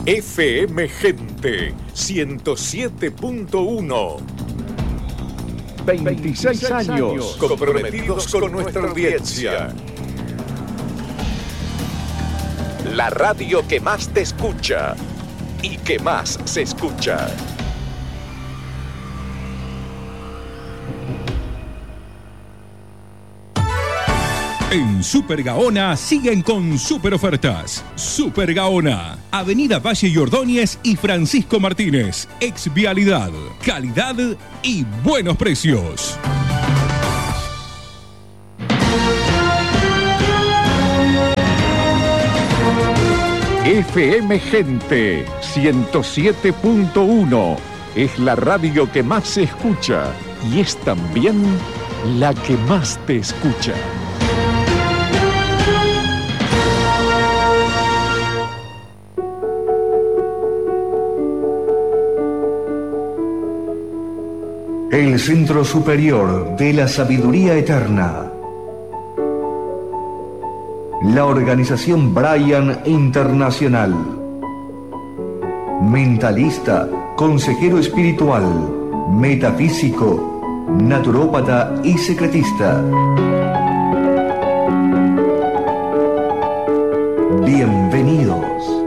FM Gente 107.1. 26 años comprometidos con nuestra audiencia. La radio que más te escucha y que más se escucha. En Super Gaona siguen con super ofertas. Super Gaona, Avenida Valle y Ordóñez y Francisco Martínez. Ex Vialidad, calidad y buenos precios. FM Gente 107.1 es la radio que más se escucha y es también la que más te escucha. El Centro Superior de la Sabiduría Eterna. La organización Brian Internacional. Mentalista, consejero espiritual, metafísico, naturópata y secretista. Bienvenidos.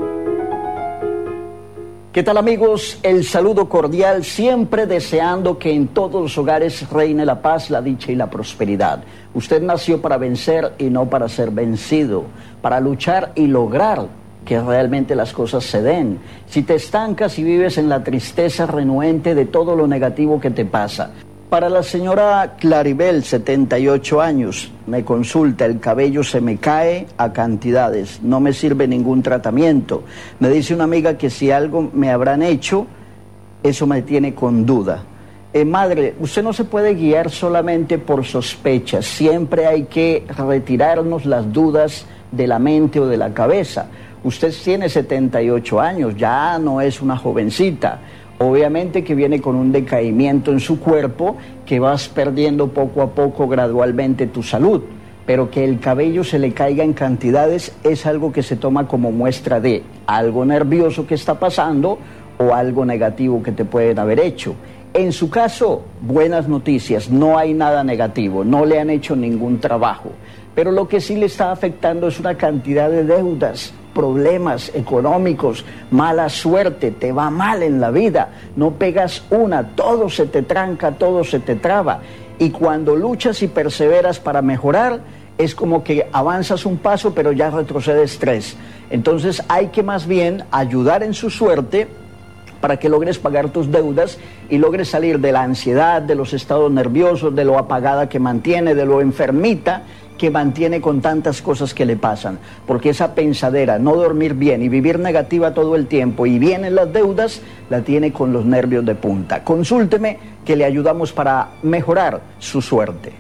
¿Qué tal, amigos? El saludo cordial, siempre deseando que en todos los hogares reine la paz, la dicha y la prosperidad. Usted nació para vencer y no para ser vencido, para luchar y lograr que realmente las cosas se den. Si te estancas y vives en la tristeza renuente de todo lo negativo que te pasa. Para la señora Claribel, 78 años, me consulta, el cabello se me cae a cantidades, no me sirve ningún tratamiento. Me dice una amiga que si algo me habrán hecho, eso me tiene con duda. Madre, usted no se puede guiar solamente por sospechas, siempre hay que retirarnos las dudas de la mente o de la cabeza. Usted tiene 78 años, ya no es una jovencita. Obviamente que viene con un decaimiento en su cuerpo, que vas perdiendo poco a poco gradualmente tu salud, pero que el cabello se le caiga en cantidades es algo que se toma como muestra de algo nervioso que está pasando o algo negativo que te pueden haber hecho. En su caso, buenas noticias, no hay nada negativo, no le han hecho ningún trabajo, pero lo que sí le está afectando es una cantidad de deudas, problemas económicos, mala suerte, te va mal en la vida, no pegas una, todo se te tranca, todo se te traba, y cuando luchas y perseveras para mejorar, es como que avanzas un paso pero ya retrocedes 3. Entonces hay que más bien ayudar en su suerte para que logres pagar tus deudas y logres salir de la ansiedad, de los estados nerviosos, de lo apagada que mantiene, de lo enfermita que mantiene con tantas cosas que le pasan, porque esa pensadera, no dormir bien y vivir negativa todo el tiempo y vienen las deudas, la tiene con los nervios de punta. Consúlteme que le ayudamos para mejorar su suerte.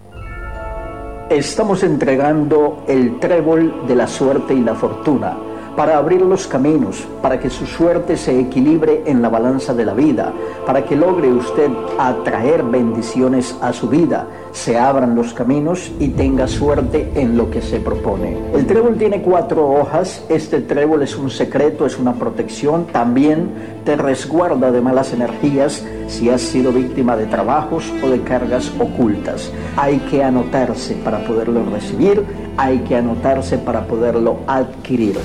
Estamos entregando el trébol de la suerte y la fortuna para abrir los caminos, para que su suerte se equilibre en la balanza de la vida, para que logre usted atraer bendiciones a su vida, se abran los caminos y tenga suerte en lo que se propone. El trébol tiene 4 hojas, este trébol es un secreto, es una protección, también te resguarda de malas energías si has sido víctima de trabajos o de cargas ocultas. Hay que anotarse para poderlo recibir, hay que anotarse para poderlo adquirir.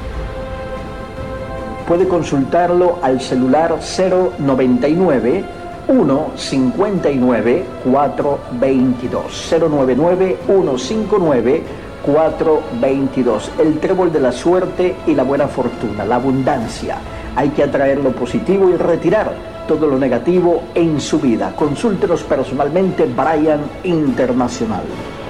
Puede consultarlo al celular 099 159 422 099 159 422. El trébol de la suerte y la buena fortuna, la abundancia. Hay que atraer lo positivo y retirar todo lo negativo en su vida. Consúltenos personalmente, Brian Internacional.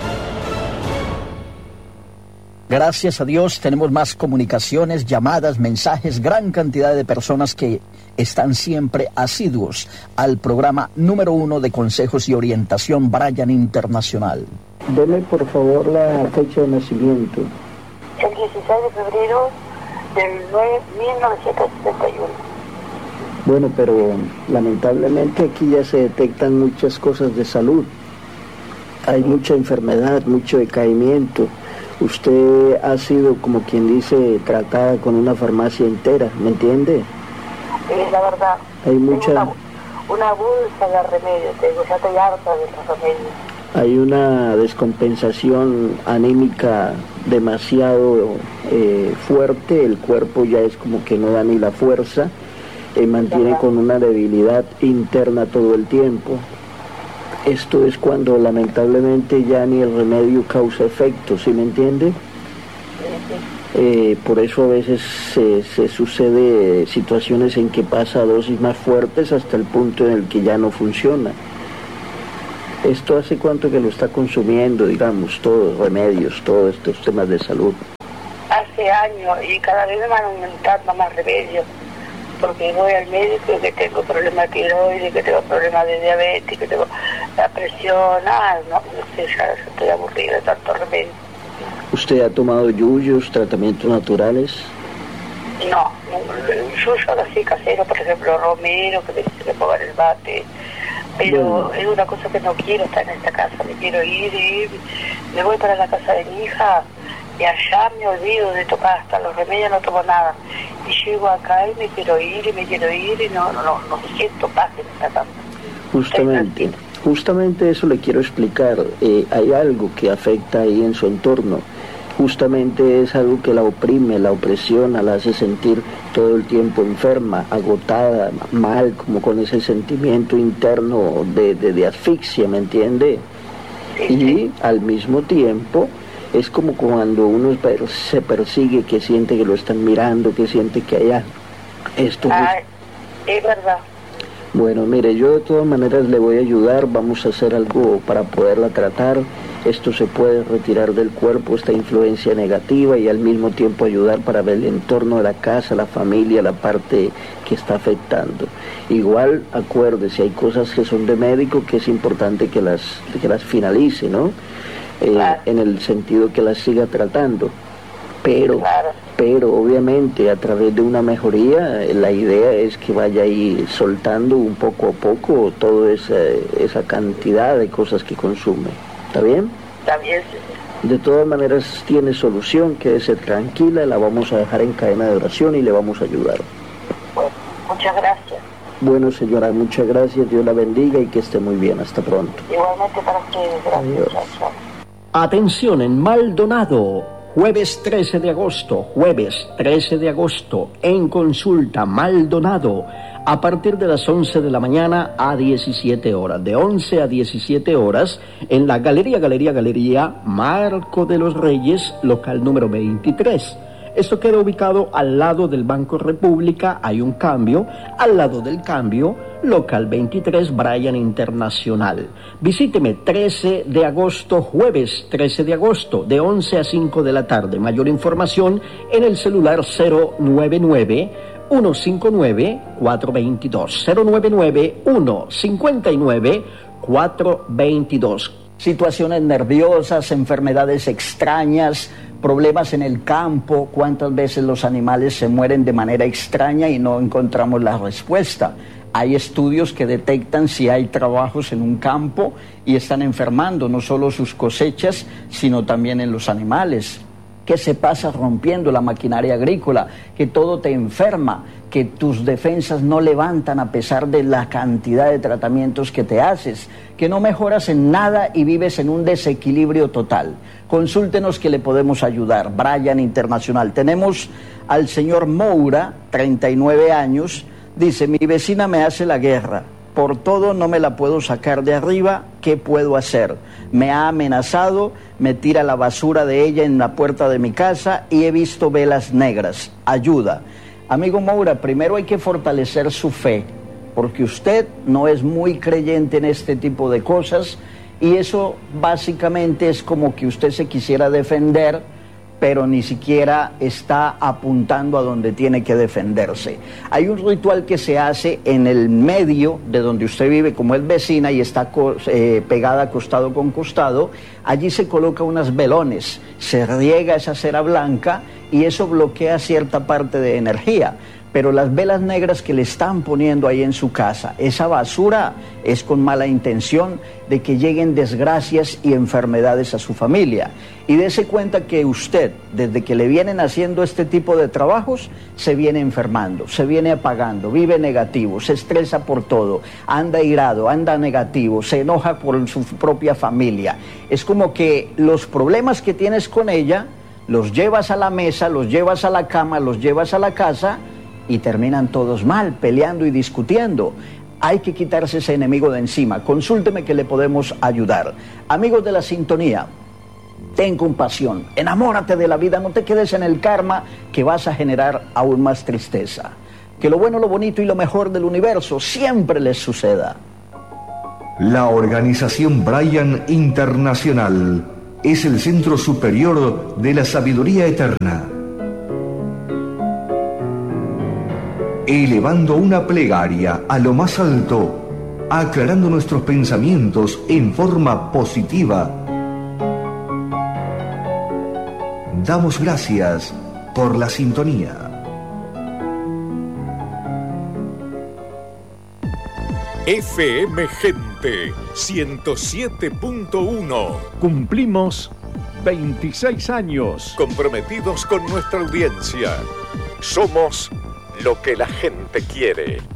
Gracias a Dios tenemos más comunicaciones, llamadas, mensajes, gran cantidad de personas que están siempre asiduos al programa número 1 de consejos y orientación Brian Internacional. Deme por favor la fecha de nacimiento. El 16 de febrero del 1961. Bueno, pero lamentablemente aquí ya se detectan muchas cosas de salud. Hay mucha enfermedad, mucho decaimiento. Usted ha sido, como quien dice, tratada con una farmacia entera, ¿me entiende? Es la verdad. Hay mucha... Una bolsa de remedios, ya estoy harta de los remedios. Hay una descompensación anímica demasiado fuerte, el cuerpo ya es como que no da ni la fuerza, mantiene con una debilidad interna todo el tiempo. Esto es cuando lamentablemente ya ni el remedio causa efecto, ¿sí me entiende? Por eso a veces se sucede situaciones en que pasa a dosis más fuertes hasta el punto en el que ya no funciona. ¿Esto hace cuánto que lo está consumiendo, digamos, todos remedios, todos estos temas de salud? Hace años y cada vez me van aumentando más remedios, porque voy al médico que tengo problemas de tiroides, que tengo problemas de diabetes, que tengo la presión, no sé, ya estoy aburrida de tanto remedio. ¿Usted ha tomado yuyos, tratamientos naturales? No, yuyo así casero, por ejemplo, romero, que me dice que pongan el mate, pero bueno, es una cosa que no quiero estar en esta casa, me quiero ir, me voy para la casa de mi hija y allá me olvido de tomar hasta los remedios, no tomo nada, y llego acá y me quiero ir y no siento paz en esta casa. Justamente eso le quiero explicar. Hay algo que afecta ahí en su entorno. Justamente es algo que la oprime, la opresiona, la hace sentir todo el tiempo enferma, agotada, mal, como con ese sentimiento interno de asfixia, ¿me entiende? Y al mismo tiempo es como cuando uno se persigue, que siente que lo están mirando, que siente que allá esto es verdad. Bueno, mire, yo de todas maneras le voy a ayudar, vamos a hacer algo para poderla tratar. Esto se puede retirar del cuerpo, esta influencia negativa, y al mismo tiempo ayudar para ver el entorno de la casa, la familia, la parte que está afectando. Igual, acuérdese, hay cosas que son de médico que es importante que las finalice, ¿no? Claro. En el sentido que las siga tratando. Pero obviamente a través de una mejoría, la idea es que vaya ahí soltando un poco a poco toda esa cantidad de cosas que consume. ¿Está bien? Está bien. De todas maneras tiene solución, quédese tranquila, la vamos a dejar en cadena de oración y le vamos a ayudar. Bueno, muchas gracias. Bueno, señora, muchas gracias, Dios la bendiga y que esté muy bien. Hasta pronto. Igualmente para ustedes, gracias. Chao. Atención, en Maldonado, jueves 13 de agosto, en consulta Maldonado, a partir de las 11 de la mañana a 17 horas, de 11 a 17 horas, en la Galería Marco de los Reyes, local número 23. Esto queda ubicado al lado del Banco República, hay un cambio, al lado del cambio, local 23, Bryan Internacional. Visíteme 13 de agosto, jueves 13 de agosto, de 11 a 5 de la tarde. Mayor información en el celular 099-159-422. 099-159-422. Situaciones nerviosas, enfermedades extrañas, problemas en el campo, cuántas veces los animales se mueren de manera extraña y no encontramos la respuesta. Hay estudios que detectan si hay trabajos en un campo y están enfermando no solo sus cosechas, sino también en los animales. ¿Qué se pasa rompiendo la maquinaria agrícola? Que todo te enferma, que tus defensas no levantan a pesar de la cantidad de tratamientos que te haces, que no mejoras en nada y vives en un desequilibrio total. Consúltenos que le podemos ayudar. Bryan Internacional. Tenemos al señor Moura, 39 años, dice, mi vecina me hace la guerra. Por todo no me la puedo sacar de arriba, ¿qué puedo hacer? Me ha amenazado, me tira la basura de ella en la puerta de mi casa y he visto velas negras. Ayuda. Amigo Moura, primero hay que fortalecer su fe, porque usted no es muy creyente en este tipo de cosas y eso básicamente es como que usted se quisiera defender, pero ni siquiera está apuntando a donde tiene que defenderse. Hay un ritual que se hace en el medio de donde usted vive, como es vecina y está pegada costado con costado. Allí se coloca unas velones, se riega esa cera blanca y eso bloquea cierta parte de energía. pero las velas negras que le están poniendo ahí en su casa, esa basura es con mala intención de que lleguen desgracias y enfermedades a su familia. Y dése cuenta que usted, desde que le vienen haciendo este tipo de trabajos, se viene enfermando, se viene apagando, vive negativo, se estresa por todo, anda irado, anda negativo, se enoja por su propia familia. Es como que los problemas que tienes con ella, los llevas a la mesa, los llevas a la cama, los llevas a la casa, y terminan todos mal, peleando y discutiendo. Hay que quitarse ese enemigo de encima. Consúlteme que le podemos ayudar. Amigos de la sintonía, ten compasión, enamórate de la vida, no te quedes en el karma que vas a generar aún más tristeza. Que lo bueno, lo bonito y lo mejor del universo siempre les suceda. La organización Brian Internacional es el centro superior de la sabiduría eterna. Elevando una plegaria a lo más alto, aclarando nuestros pensamientos en forma positiva. Damos gracias por la sintonía. FM Gente 107.1. Cumplimos 26 años. Comprometidos con nuestra audiencia. Somos lo que la gente quiere.